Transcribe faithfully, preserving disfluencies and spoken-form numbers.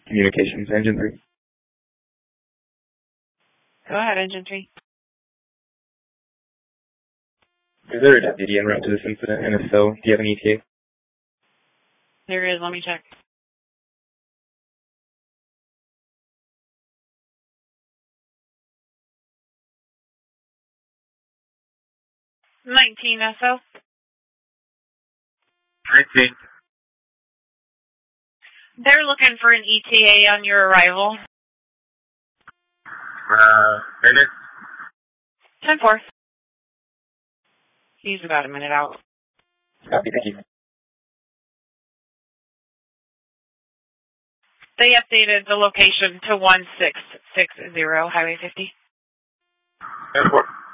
Communications, Engine three. Go ahead, Engine three. Is there a deputy en route to this incident? And if so, do you have an E T A? There is. Let me check. nineteen S O. nineteen. They're looking for an E T A on your arrival. Uh, minute? ten four. He's about a minute out. Copy, thank you. They updated the location to one six six zero Highway fifty. ten four.